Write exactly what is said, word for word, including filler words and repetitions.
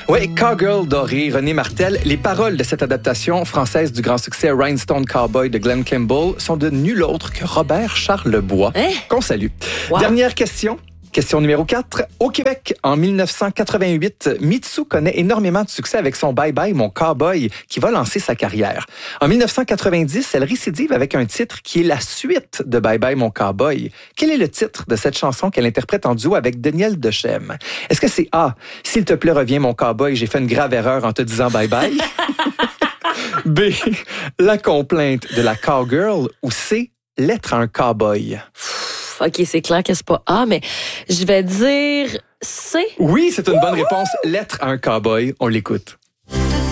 Oui, Cowgirl doré, René Martel. Les paroles de cette adaptation française du grand succès Rhinestone Cowboy de Glenn Campbell sont de nul autre que Robert Charlebois, hein? qu'on salue. Wow. Dernière question. Question numéro quatre. Au Québec, en dix-neuf cent quatre-vingt-huit, Mitsou connaît énormément de succès avec son Bye Bye, mon cowboy, qui va lancer sa carrière. En dix-neuf cent quatre-vingt-dix, elle récidive avec un titre qui est la suite de Bye Bye, mon cowboy. Quel est le titre de cette chanson qu'elle interprète en duo avec Daniel Dechem? Est-ce que c'est A, S'il te plaît, reviens, mon cowboy, j'ai fait une grave erreur en te disant bye bye? B, La complainte de la cowgirl? Ou C, L'être un cowboy? OK, c'est clair que c'est pas A, mais je vais dire C. Oui, c'est une bonne réponse. L'être un cowboy. On l'écoute.